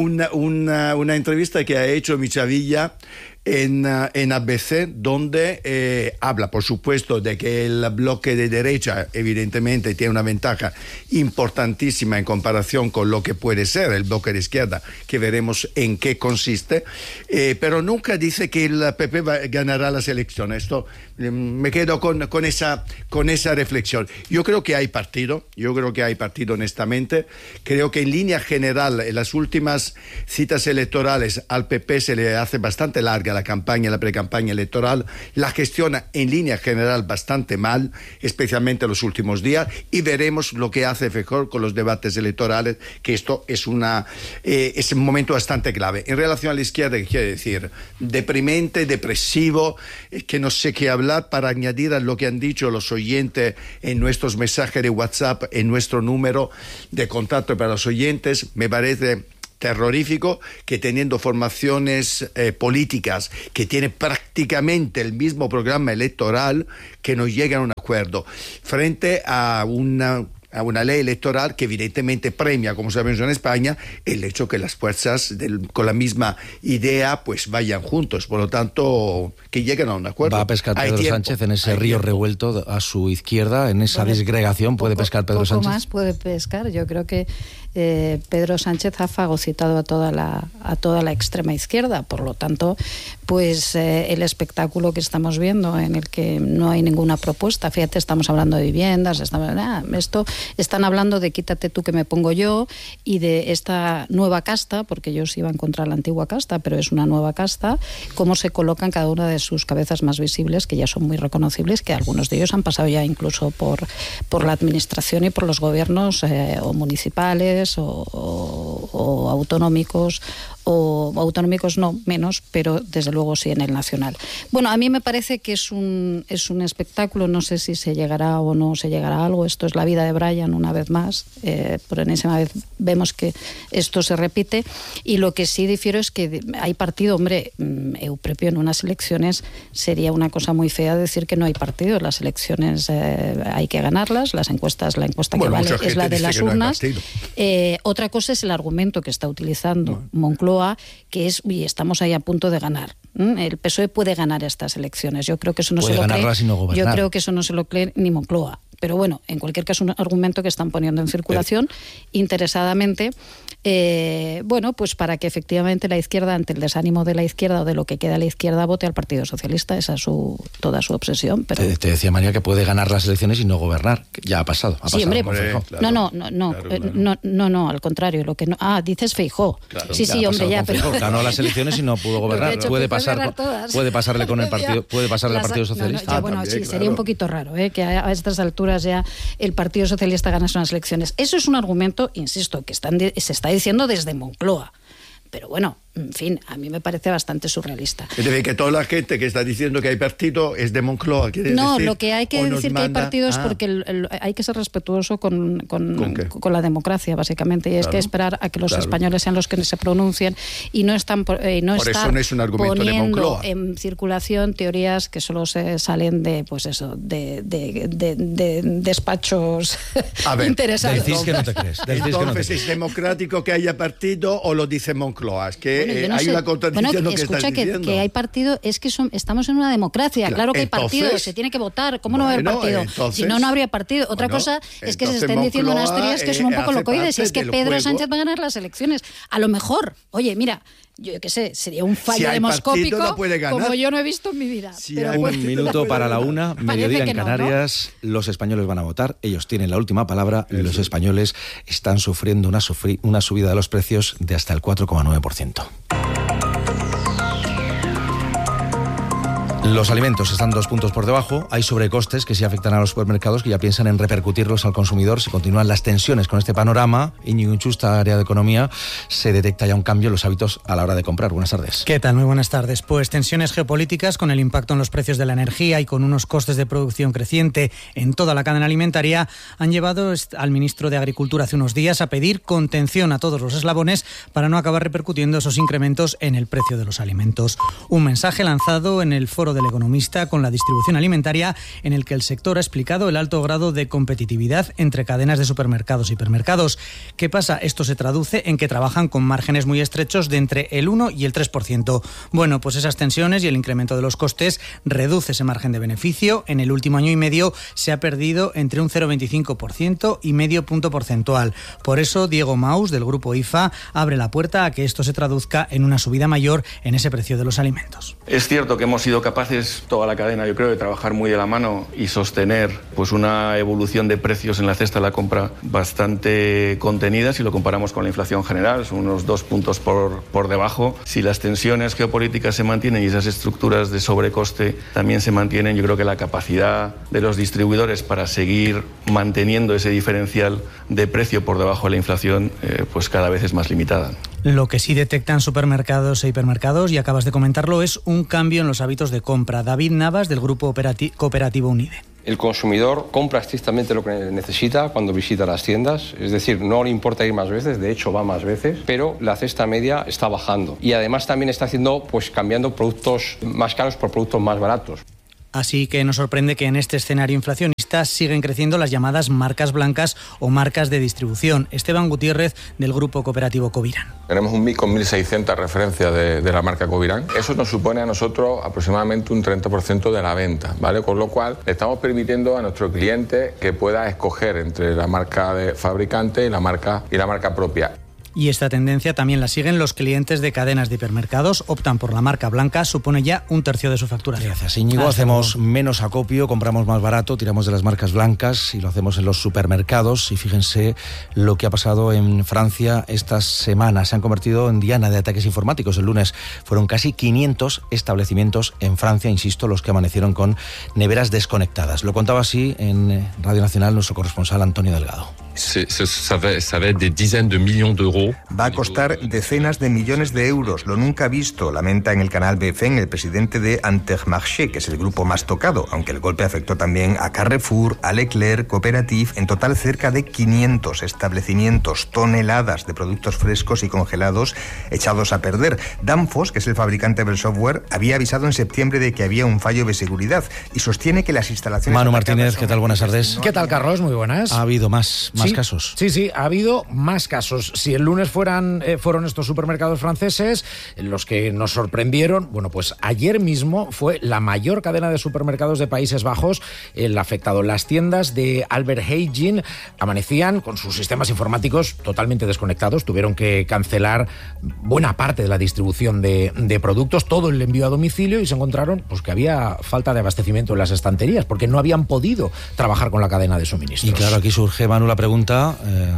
una entrevista que ha hecho Michavilla en ABC, donde habla, por supuesto, de que el bloque de derecha, evidentemente, tiene una ventaja importantísima en comparación con lo que puede ser el bloque de izquierda, que veremos en qué consiste, pero nunca dice que el PP ganará las elecciones. Esto me quedo con esa reflexión. Yo creo que hay partido honestamente. Creo que en línea general, en las últimas citas electorales, al PP se le hace bastante larga la pre-campaña electoral, la gestiona en línea general bastante mal, especialmente en los últimos días, y veremos lo que hace Feijóo con los debates electorales, que esto es un momento bastante clave. En relación a la izquierda, ¿qué quiere decir? Deprimente, depresivo, que no sé qué hablar, para añadir a lo que han dicho los oyentes en nuestros mensajes de WhatsApp, en nuestro número de contacto para los oyentes. Me parece terrorífico que, teniendo formaciones políticas que tienen prácticamente el mismo programa electoral, que no lleguen a un acuerdo frente a una ley electoral que evidentemente premia, como sabemos en España, el hecho que las fuerzas con la misma idea pues vayan juntos. Por lo tanto, que lleguen a un acuerdo. Va a pescar Pedro Sánchez en ese río revuelto a su izquierda, en esa disgregación. ¿Puede pescar Pedro Sánchez? Poco más puede pescar. Yo creo que Pedro Sánchez ha fagocitado a toda la extrema izquierda. Por lo tanto, pues el espectáculo que estamos viendo, en el que no hay ninguna propuesta, fíjate, estamos hablando de viviendas, están hablando de quítate tú que me pongo yo, y de esta nueva casta, porque ellos iban contra la antigua casta, pero es una nueva casta, cómo se colocan cada una de sus cabezas más visibles, que ya son muy reconocibles, que algunos de ellos han pasado ya incluso por la administración y por los gobiernos o municipales o autonómicos, o autonómicos no, menos, pero desde luego sí en el nacional. Bueno, a mí me parece que es un espectáculo, no sé si se llegará o no se llegará a algo. Esto es la vida de Brian una vez más, por enésima vez vemos que esto se repite, y lo que sí difiero es que hay partido. Hombre, Euprepio, en unas elecciones sería una cosa muy fea decir que no hay partido. Las elecciones hay que ganarlas, la encuesta que vale es la de las urnas. Otra cosa es el argumento que está utilizando Moncloa, que es, uy, estamos ahí a punto de ganar. El PSOE puede ganar estas elecciones. Yo creo que eso no se lo cree. Yo creo que eso no se lo cree ni Moncloa. Pero bueno, en cualquier caso, un argumento que están poniendo en circulación interesadamente. bueno, pues para que efectivamente la izquierda, ante el desánimo de la izquierda o de lo que queda a la izquierda, vote al Partido Socialista. Esa es toda su obsesión. Pero... Te decía María que puede ganar las elecciones y no gobernar. Ya ha pasado. Sí, hombre, claro. No, al contrario. Lo que no... dices Feijóo. Claro, sí, hombre, ya. Pero... Ganó las elecciones y no pudo gobernar. Puede pasarle con el partido, puede pasarle al Partido Socialista. Bueno, también, sí, claro. Sería un poquito raro que a estas alturas ya el Partido Socialista ganase unas elecciones. Eso es un argumento, insisto, que se está diciendo desde Moncloa. Pero bueno, en fin, a mí me parece bastante surrealista. Es decir, que toda la gente que está diciendo que hay partido es de Moncloa, ¿quiere decir? No, lo que hay que decir que hay partidos porque hay que ser respetuoso con la democracia, básicamente, y es que esperar a que los españoles sean los que se pronuncien y no están por eso no es un argumento poniendo de Moncloa. En circulación teorías que solo se salen de, pues eso, de despachos interesados. Decís que no te crees. Entonces, ¿es democrático que haya partido o lo dice Moncloa? Es que hay una contradicción en lo que estás diciendo. Que hay partido, es que estamos en una democracia. Claro que hay partido, se tiene que votar. ¿Cómo no va a haber partido? Si no habría partido. Otra cosa es que se estén diciendo unas teorías que son un poco locoides. Y es que Pedro Sánchez va a ganar las elecciones. A lo mejor, oye, mira, yo qué sé, sería un fallo demoscópico como yo no he visto en mi vida. Un minuto para la 1, mediodía en Canarias. Los españoles van a votar, ellos tienen la última palabra y los españoles están sufriendo una subida de los precios de hasta el 4,9%. Los alimentos están 2 puntos por debajo. Hay sobrecostes que sí afectan a los supermercados, que ya piensan en repercutirlos al consumidor. Si continúan las tensiones con este panorama, Íñigo Inchusta, área de economía, se detecta ya un cambio en los hábitos a la hora de comprar. Buenas tardes. ¿Qué tal? Muy buenas tardes. Pues tensiones geopolíticas con el impacto en los precios de la energía y con unos costes de producción creciente en toda la cadena alimentaria han llevado al ministro de Agricultura hace unos días a pedir contención a todos los eslabones para no acabar repercutiendo esos incrementos en el precio de los alimentos. Un mensaje lanzado en el foro del Economista con la distribución alimentaria, en el que el sector ha explicado el alto grado de competitividad entre cadenas de supermercados y hipermercados. ¿Qué pasa? Esto se traduce en que trabajan con márgenes muy estrechos de entre el 1 y el 3%. Bueno, pues esas tensiones y el incremento de los costes reduce ese margen de beneficio. En el último año y medio se ha perdido entre un 0,25% y medio punto porcentual. Por eso Diego Maus, del grupo IFA, abre la puerta a que esto se traduzca en una subida mayor en ese precio de los alimentos. Es cierto que hemos sido capaces, toda la cadena, yo creo, de trabajar muy de la mano y sostener pues una evolución de precios en la cesta de la compra bastante contenida si lo comparamos con la inflación general, son unos 2 puntos por debajo. Si las tensiones geopolíticas se mantienen y esas estructuras de sobrecoste también se mantienen, yo creo que la capacidad de los distribuidores para seguir manteniendo ese diferencial de precio por debajo de la inflación pues cada vez es más limitada. Lo que sí detectan supermercados e hipermercados, y acabas de comentarlo, es un cambio en los hábitos de compra. David Navas, del grupo cooperativo UNIDE. El consumidor compra estrictamente lo que necesita cuando visita las tiendas, es decir, no le importa ir más veces, de hecho va más veces, pero la cesta media está bajando y además también está cambiando productos más caros por productos más baratos. Así que nos sorprende que en este escenario inflacionista siguen creciendo las llamadas marcas blancas o marcas de distribución. Esteban Gutiérrez, del grupo cooperativo Covirán. Tenemos un MIC con 1.600 referencias de la marca Covirán. Eso nos supone a nosotros aproximadamente un 30% de la venta, ¿vale? Con lo cual le estamos permitiendo a nuestro cliente que pueda escoger entre la marca de fabricante y la marca propia. Y esta tendencia también la siguen los clientes de cadenas de hipermercados, optan por la marca blanca, supone ya un tercio de su facturación. Gracias, Íñigo. Hacemos menos acopio, compramos más barato, tiramos de las marcas blancas y lo hacemos en los supermercados. Y fíjense lo que ha pasado en Francia esta semana. Se han convertido en diana de ataques informáticos. El lunes fueron casi 500 establecimientos en Francia, insisto, los que amanecieron con neveras desconectadas. Lo contaba así en Radio Nacional nuestro corresponsal Antonio Delgado. Va a costar decenas de millones de euros, lo nunca visto, lamenta en el canal BFM el presidente de Intermarché, que es el grupo más tocado, aunque el golpe afectó también a Carrefour, a Leclerc, Cooperative, en total cerca de 500 establecimientos, toneladas de productos frescos y congelados echados a perder. Danfoss, que es el fabricante del software, había avisado en septiembre de que había un fallo de seguridad y sostiene que las instalaciones... Manu Martínez, ¿qué tal? Buenas tardes. ¿Qué tal, Carlos? Muy buenas. Ha habido más más casos. Sí, ha habido más casos. Si el lunes fueron estos supermercados franceses los que nos sorprendieron, bueno, pues ayer mismo fue la mayor cadena de supermercados de Países Bajos el afectado. Las tiendas de Albert Heijn amanecían con sus sistemas informáticos totalmente desconectados, tuvieron que cancelar buena parte de la distribución de productos, todo el envío a domicilio, y se encontraron pues que había falta de abastecimiento en las estanterías porque no habían podido trabajar con la cadena de suministros. Y claro, aquí surge, Manu, la pregunta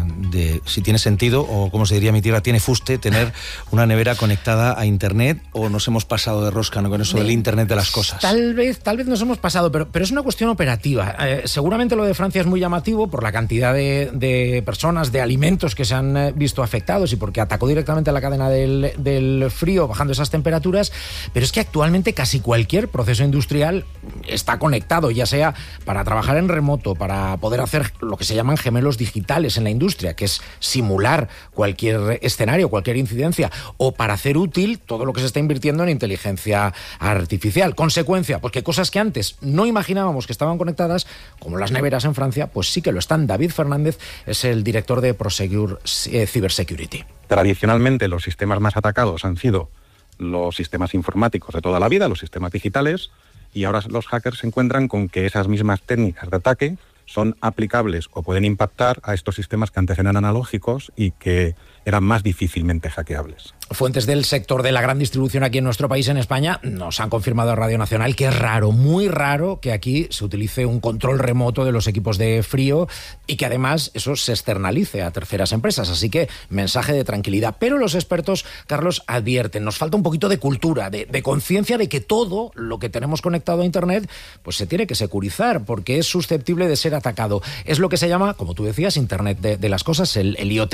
de si tiene sentido, o como se diría mi tierra, tiene fuste tener una nevera conectada a Internet, o nos hemos pasado de rosca, ¿no?, con eso del Internet de las cosas. Tal vez nos hemos pasado, pero es una cuestión operativa. Seguramente lo de Francia es muy llamativo por la cantidad de personas, de alimentos que se han visto afectados y porque atacó directamente a la cadena del frío, bajando esas temperaturas, pero es que actualmente casi cualquier proceso industrial está conectado, ya sea para trabajar en remoto, para poder hacer lo que se llaman gemelos digitales en la industria, que es simular cualquier escenario, cualquier incidencia, o para hacer útil todo lo que se está invirtiendo en inteligencia artificial. Consecuencia, pues que cosas que antes no imaginábamos que estaban conectadas, como las neveras en Francia, pues sí que lo están. David Fernández es el director de Prosegur Cybersecurity. Tradicionalmente los sistemas más atacados han sido los sistemas informáticos de toda la vida, los sistemas digitales, y ahora los hackers se encuentran con que esas mismas técnicas de ataque son aplicables o pueden impactar a estos sistemas que antes eran analógicos y que eran más difícilmente hackeables. Fuentes del sector de la gran distribución aquí en nuestro país, en España, nos han confirmado a Radio Nacional que es raro, muy raro, que aquí se utilice un control remoto de los equipos de frío y que además eso se externalice a terceras empresas. Así que mensaje de tranquilidad. Pero los expertos, Carlos, advierten, nos falta un poquito de cultura, de conciencia de que todo lo que tenemos conectado a Internet pues se tiene que securizar porque es susceptible de ser atacado. Es lo que se llama, como tú decías, Internet de las cosas, el IoT,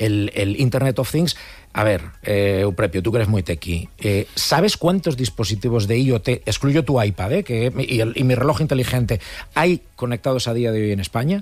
el Internet of Things. A ver, Euprepio, tú que eres muy tequi, ¿sabes cuántos dispositivos de IoT, excluyo tu iPad y mi reloj inteligente, hay conectados a día de hoy en España?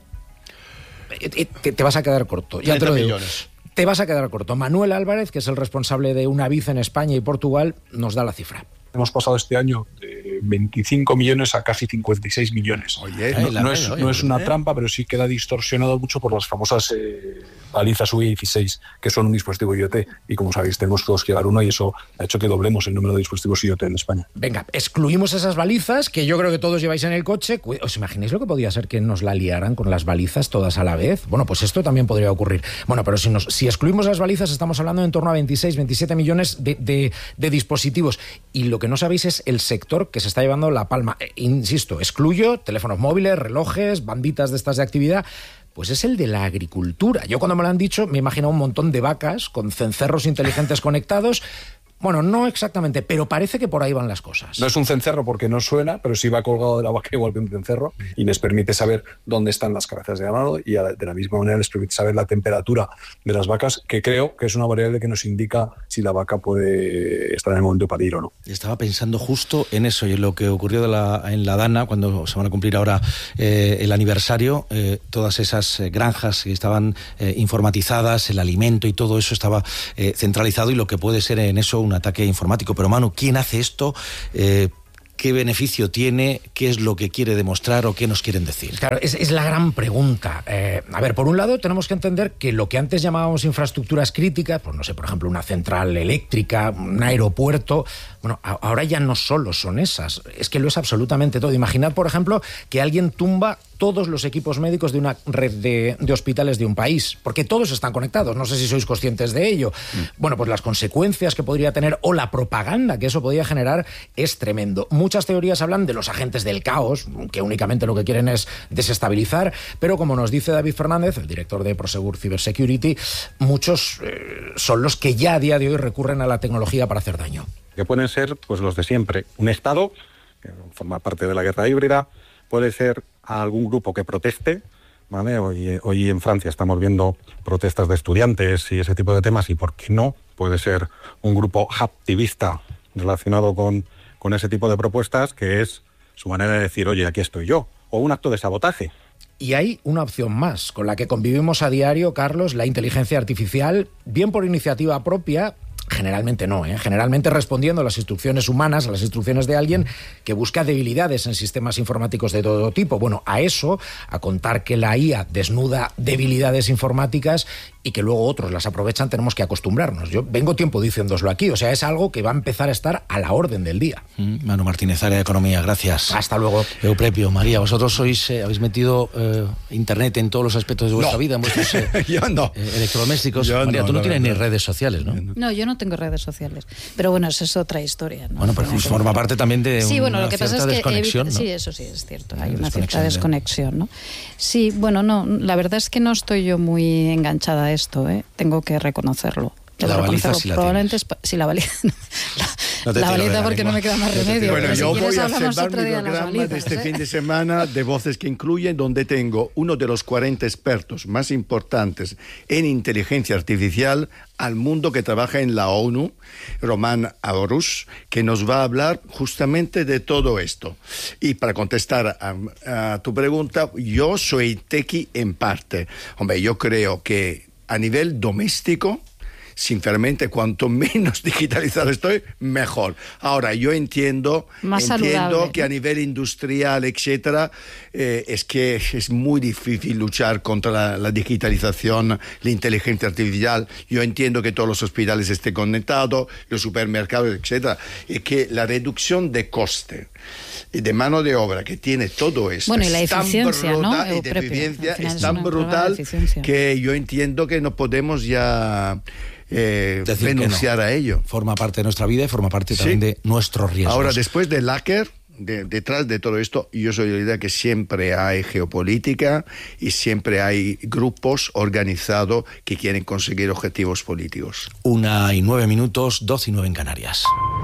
Te vas a quedar corto. Ya te lo digo. millones. Te vas a quedar corto. Manuel Álvarez, que es el responsable de Unaviz en España y Portugal, nos da la cifra. Hemos pasado este año de 25 millones a casi 56 millones. Oye, no es una trampa, pero sí queda distorsionado mucho por las famosas balizas UI16, que son un dispositivo IoT. Y como sabéis, tenemos todos que llevar uno y eso ha hecho que doblemos el número de dispositivos IoT en España. Venga, excluimos esas balizas que yo creo que todos lleváis en el coche. ¿Os imagináis lo que podía ser que nos la liaran con las balizas todas a la vez? Bueno, pues esto también podría ocurrir. Bueno, pero si excluimos las balizas, estamos hablando de en torno a 26, 27 millones de dispositivos. Y lo que no sabéis es el sector que se está llevando la palma. Insisto, excluyo teléfonos móviles, relojes, banditas de estas de actividad. Pues es el de la agricultura. Yo cuando me lo han dicho me he imaginado un montón de vacas con cencerros inteligentes conectados. Bueno, no exactamente, pero parece que por ahí van las cosas. No es un cencerro porque no suena, pero sí va colgado de la vaca igual que un cencerro y les permite saber dónde están las cabezas de ganado y de la misma manera les permite saber la temperatura de las vacas, que creo que es una variable que nos indica si la vaca puede estar en el momento de parir o no. Estaba pensando justo en eso y en lo que ocurrió en la Dana, cuando se van a cumplir ahora el aniversario, todas esas granjas que estaban informatizadas, el alimento y todo eso estaba centralizado, y lo que puede ser en eso un ataque informático. Pero Manu, ¿quién hace esto? ¿Qué beneficio tiene? ¿Qué es lo que quiere demostrar o qué nos quieren decir? Claro, es la gran pregunta. A ver, por un lado tenemos que entender que lo que antes llamábamos infraestructuras críticas, pues no sé, por ejemplo, una central eléctrica, un aeropuerto, bueno, ahora ya no solo son esas, es que lo es absolutamente todo. Imaginad, por ejemplo, que alguien tumba todos los equipos médicos de una red de hospitales de un país, porque todos están conectados, no sé si sois conscientes de ello. Bueno, pues las consecuencias que podría tener o la propaganda que eso podría generar es tremendo. Muchas teorías hablan de los agentes del caos, que únicamente lo que quieren es desestabilizar, pero como nos dice David Fernández, el director de Prosegur Cybersecurity, muchos son los que ya a día de hoy recurren a la tecnología para hacer daño. Que pueden ser pues los de siempre. Un Estado, que forma parte de la guerra híbrida, puede ser a algún grupo que proteste, ¿vale? Hoy en Francia estamos viendo protestas de estudiantes y ese tipo de temas, y ¿por qué no? Puede ser un grupo activista relacionado con ese tipo de propuestas, que es su manera de decir, oye, aquí estoy yo, o un acto de sabotaje. Y hay una opción más, con la que convivimos a diario, Carlos, la inteligencia artificial, bien por iniciativa propia, Generalmente no, generalmente respondiendo a las instrucciones humanas, a las instrucciones de alguien que busca debilidades en sistemas informáticos de todo tipo. Bueno, a eso, a contar que la IA desnuda debilidades informáticas y que luego otros las aprovechan, tenemos que acostumbrarnos. Yo vengo tiempo diciéndoslo aquí, o sea, es algo que va a empezar a estar a la orden del día. Manu Martínez, área de Economía, gracias. Hasta luego. Euplepio, María, vosotros habéis metido Internet en todos los aspectos de vuestra vida, en vuestros yo no. Electrodomésticos. María, tú no tienes ni redes sociales, ¿no? No, yo no tengo redes sociales, pero bueno, eso es otra historia, ¿no? Bueno, pero forma parte también de lo que pasa es que desconexión, ¿no? Sí, eso sí es cierto, hay una cierta desconexión, ¿no? Sí, bueno, no, la verdad es que no estoy yo muy enganchada a esto, tengo que reconocerlo. La baliza sí la probablemente sí, la baliza. La baliza porque no me queda más remedio. Bueno, yo si voy a observar mi programa de este fin de semana de Voces que Incluyen, donde tengo uno de los 40 expertos más importantes en inteligencia artificial al mundo que trabaja en la ONU, Román Aorus, que nos va a hablar justamente de todo esto. Y para contestar a tu pregunta, yo soy tequi en parte. Hombre, yo creo que a nivel doméstico, sinceramente, cuanto menos digitalizado estoy, mejor. Ahora, yo entiendo que a nivel industrial, etcétera, es que es muy difícil luchar contra la digitalización, la inteligencia artificial. Yo entiendo que todos los hospitales estén conectados, los supermercados, etcétera, y que la reducción de coste y de mano de obra que tiene todo esto, bueno, y la eficiencia, ¿no? Y de eficiencia es tan brutal que yo entiendo que no podemos ya renunciar a ello. Forma parte de nuestra vida y forma parte también de nuestros riesgos. Ahora, después del hacker, detrás de todo esto, yo soy de la idea que siempre hay geopolítica y siempre hay grupos organizados que quieren conseguir objetivos políticos. 1:09, 12:09 en Canarias.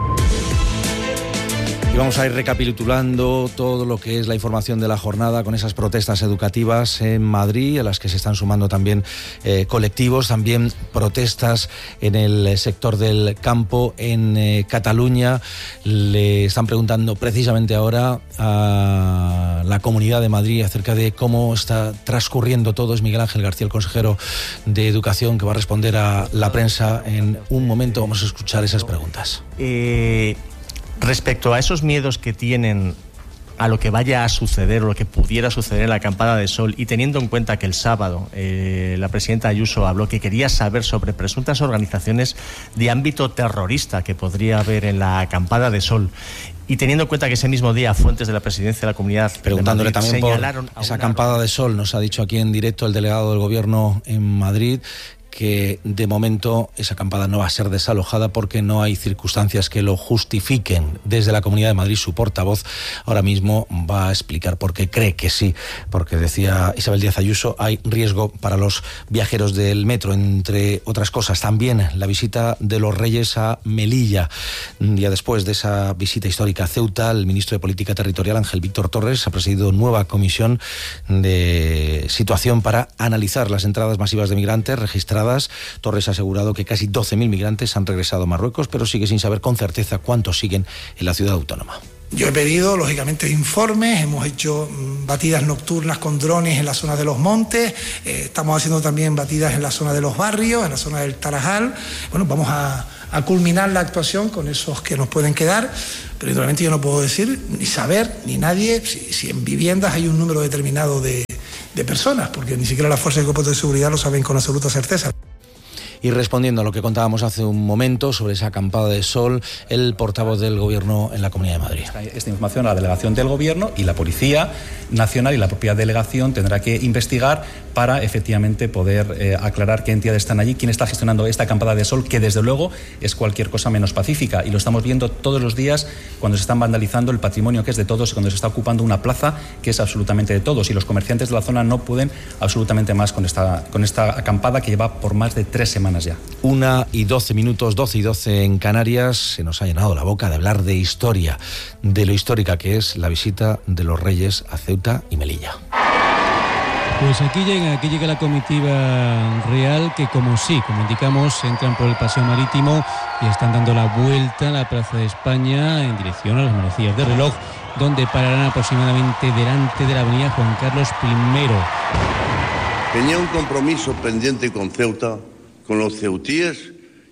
Y vamos a ir recapitulando todo lo que es la información de la jornada con esas protestas educativas en Madrid, a las que se están sumando también colectivos, también protestas en el sector del campo en Cataluña. Le están preguntando precisamente ahora a la Comunidad de Madrid acerca de cómo está transcurriendo todo. Es Miguel Ángel García, el consejero de Educación, que va a responder a la prensa en un momento. Vamos a escuchar esas preguntas. Respecto a esos miedos que tienen a lo que vaya a suceder o lo que pudiera suceder en la acampada de sol, y teniendo en cuenta que el sábado la presidenta Ayuso habló que quería saber sobre presuntas organizaciones de ámbito terrorista que podría haber en la acampada de sol, y teniendo en cuenta que ese mismo día fuentes de la presidencia de la Comunidad preguntándole de Madrid también por esa acampada de sol, nos ha dicho aquí en directo el delegado del Gobierno en Madrid que de momento esa acampada no va a ser desalojada porque no hay circunstancias que lo justifiquen. Desde la Comunidad de Madrid, su portavoz ahora mismo va a explicar por qué cree que sí, porque decía Isabel Díaz Ayuso, hay riesgo para los viajeros del metro, entre otras cosas. También la visita de los Reyes a Melilla. Un día después de esa visita histórica a Ceuta, el ministro de Política Territorial, Ángel Víctor Torres, ha presidido nueva comisión de situación para analizar las entradas masivas de migrantes registradas. Torres ha asegurado que casi 12.000 migrantes han regresado a Marruecos, pero sigue sin saber con certeza cuántos siguen en la ciudad autónoma. Yo he pedido, lógicamente, informes, hemos hecho batidas nocturnas con drones en la zona de los montes, estamos haciendo también batidas en la zona de los barrios, en la zona del Tarajal. Bueno, vamos a culminar la actuación con esos que nos pueden quedar, pero naturalmente yo no puedo decir, ni saber, ni nadie, si en viviendas hay un número determinado de personas, porque ni siquiera las fuerzas y cuerpos de seguridad lo saben con absoluta certeza. Y respondiendo a lo que contábamos hace un momento sobre esa acampada de sol, el portavoz del Gobierno en la Comunidad de Madrid. Esta información a la delegación del Gobierno, y la Policía Nacional y la propia delegación tendrá que investigar para efectivamente poder aclarar qué entidades están allí, quién está gestionando esta acampada de sol, que desde luego es cualquier cosa menos pacífica, y lo estamos viendo todos los días cuando se están vandalizando el patrimonio que es de todos y cuando se está ocupando una plaza que es absolutamente de todos, y los comerciantes de la zona no pueden absolutamente más con esta acampada que lleva por más de 3 semanas ya. 1:12, 12:12 en Canarias. Se nos ha llenado la boca de hablar de historia, de lo histórica que es la visita de los Reyes a Ceuta y Melilla. Pues aquí llega la comitiva real que, como indicamos, entran por el paseo marítimo y están dando la vuelta a la Plaza de España en dirección a las manecillas de reloj, donde pararán aproximadamente delante de la avenida Juan Carlos I. Tenía un compromiso pendiente con Ceuta, con los ceutíes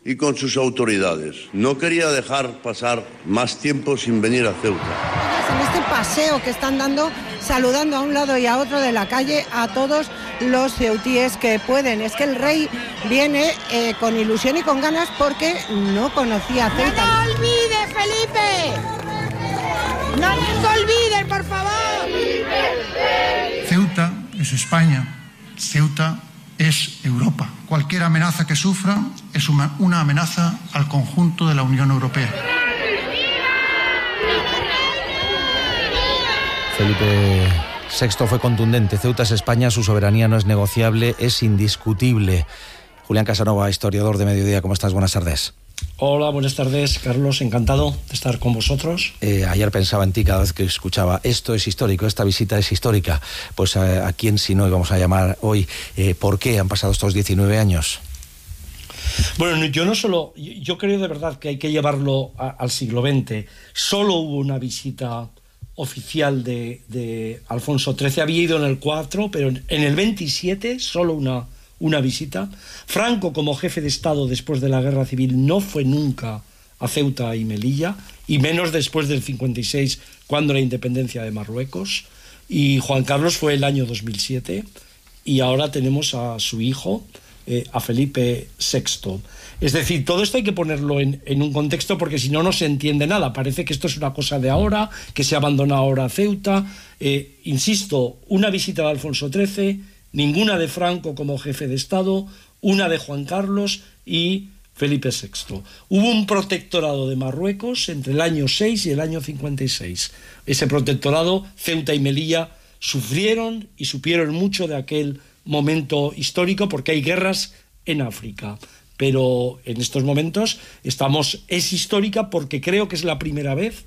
y con sus autoridades. No quería dejar pasar más tiempo sin venir a Ceuta. En este paseo que están dando, saludando a un lado y a otro de la calle a todos los ceutíes que pueden. Es que el rey viene con ilusión y con ganas porque no conocía a Ceuta. ¡No nos olvides, Felipe! ¡No nos olvides, por favor! Ceuta es España. Ceuta es Europa. Cualquier amenaza que sufra es una amenaza al conjunto de la Unión Europea. Felipe VI fue contundente. Ceuta es España, su soberanía no es negociable, es indiscutible. Julián Casanova, historiador de Mediodía, ¿cómo estás? Buenas tardes. Hola, buenas tardes, Carlos, encantado de estar con vosotros. Ayer pensaba en ti cada vez que escuchaba esto es histórico, esta visita es histórica. Pues ¿a quién si no íbamos a llamar hoy? ¿Por qué han pasado estos 19 años? Bueno, yo creo de verdad que hay que llevarlo al siglo XX. Solo hubo una visita oficial de Alfonso XIII, había ido en el 4, pero en el 27 solo una visita. Franco, como jefe de Estado después de la Guerra Civil, no fue nunca a Ceuta y Melilla, y menos después del 56, cuando la independencia de Marruecos. Y Juan Carlos fue el año 2007, y ahora tenemos a su hijo, a Felipe VI. Es decir, todo esto hay que ponerlo en un contexto, porque si no, no se entiende nada. Parece que esto es una cosa de ahora, que se abandona ahora Ceuta. Insisto, una visita de Alfonso XIII, ninguna de Franco como jefe de Estado, una de Juan Carlos y Felipe VI. Hubo un protectorado de Marruecos entre el año 6 y el año 56. Ese protectorado, Ceuta y Melilla, sufrieron y supieron mucho de aquel momento histórico, porque hay guerras en África. Pero en estos momentos es histórica porque creo que es la primera vez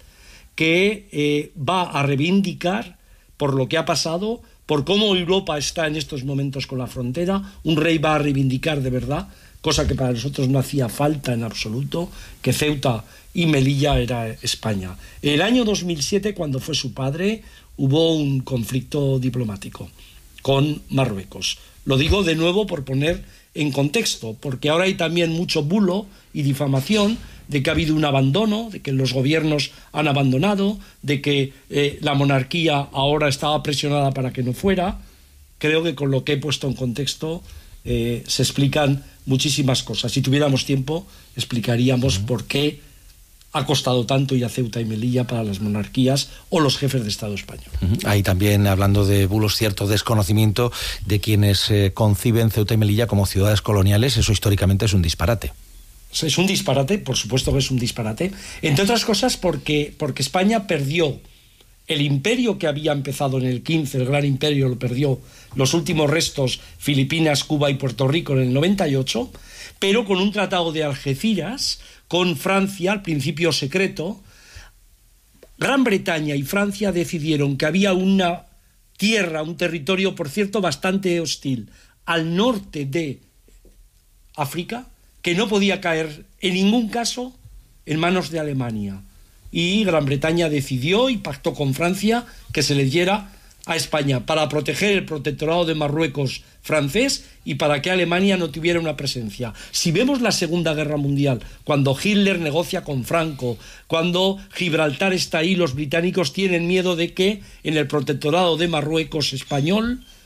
que va a reivindicar por lo que ha pasado, por cómo Europa está en estos momentos con la frontera. Un rey va a reivindicar de verdad, cosa que para nosotros no hacía falta en absoluto, que Ceuta y Melilla era España. En el año 2007, cuando fue su padre, hubo un conflicto diplomático con Marruecos. Lo digo de nuevo por poner en contexto, porque ahora hay también mucho bulo y difamación de que ha habido un abandono, de que los gobiernos han abandonado, de que la monarquía ahora estaba presionada para que no fuera. Creo que con lo que he puesto en contexto se explican muchísimas cosas. Si tuviéramos tiempo, explicaríamos por qué ha costado tanto ir a Ceuta y Melilla para las monarquías o los jefes de Estado español. Hay también, hablando de bulos, cierto desconocimiento de quienes conciben Ceuta y Melilla como ciudades coloniales. Eso históricamente es un disparate. Es un disparate, por supuesto que es un disparate. Entre otras cosas porque España perdió el imperio que había empezado en el 15, el gran imperio lo perdió, los últimos restos, Filipinas, Cuba y Puerto Rico en el 98, pero con un tratado de Algeciras con Francia, al principio secreto. Gran Bretaña y Francia decidieron que había una tierra, un territorio, por cierto, bastante hostil, al norte de África, que no podía caer en ningún caso en manos de Alemania. Y Gran Bretaña decidió y pactó con Francia que se le diera a España para proteger el protectorado de Marruecos francés y para que Alemania no tuviera una presencia. Si vemos la Segunda Guerra Mundial, cuando Hitler negocia con Franco, cuando Gibraltar está ahí, los británicos tienen miedo de que en el protectorado de Marruecos español